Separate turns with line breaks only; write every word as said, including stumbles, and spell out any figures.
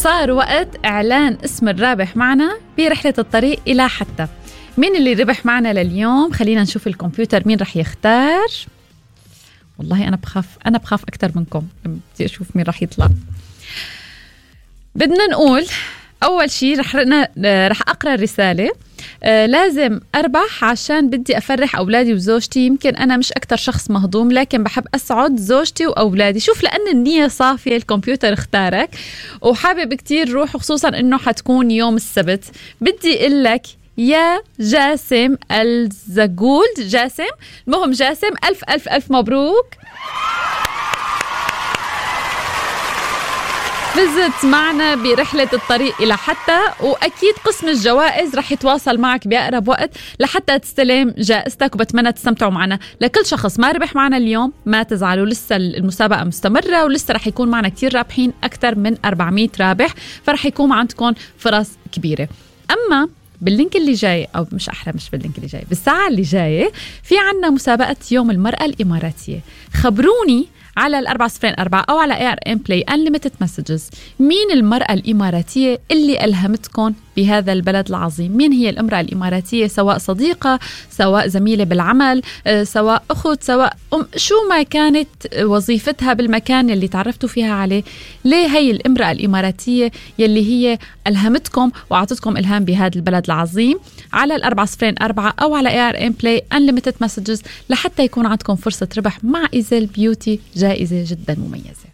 صار وقت إعلان اسم الرابح معنا برحلة الطريق إلى حتى. مين اللي ربح معنا لليوم؟ خلينا نشوف الكمبيوتر مين رح يختار. والله أنا بخاف أنا بخاف أكتر منكم، بدي أشوف مين رح يطلع. بدنا نقول أول شيء رح رح أقرأ الرسالة. آه لازم أربح عشان بدي أفرح أولادي وزوجتي. يمكن أنا مش أكتر شخص مهضوم، لكن بحب أسعد زوجتي وأولادي. شوف، لأن النية صافية، الكمبيوتر اختارك وحابب كتير روح، وخصوصا أنه حتكون يوم السبت. بدي أقول لك يا جاسم الزقول، جاسم المهم جاسم، ألف ألف ألف مبروك. فزت معنا برحلة الطريق إلى حتى، وأكيد قسم الجوائز رح يتواصل معك بأقرب وقت لحتى تستلم جائزتك، وبتمنى تستمتعوا معنا. لكل شخص ما ربح معنا اليوم ما تزعلوا، لسه المسابقة مستمرة ولسه رح يكون معنا كتير رابحين، أكثر من أربعمية رابح، فرح يكون عندكم فرص كبيرة. أما باللينك اللي جاي، أو مش أحلى مش باللينك اللي جاي، بالساعة اللي جاية في عنا مسابقة يوم المرأة الإماراتية. خبروني على الأربعة صفرين أربعة أو على إيه آر إم Play Unlimited Messages مين المرأة الإماراتية اللي ألهمتكم بهذا البلد العظيم. مين هي الامرأة الإماراتية، سواء صديقة، سواء زميلة بالعمل، سواء أخت، سواء أم، شو ما كانت وظيفتها بالمكان اللي تعرفتوا فيها عليه. ليه هي الامرأة الإماراتية يلي هي ألهمتكم وأعطتكم إلهام بهذا البلد العظيم. على الأربعة صفرين أربعة أو على إيه آر إم Play Unlimited Messages لحتى يكون عندكم فرصة ربح مع إيزل بيوتي، جائزة جدا مميزة.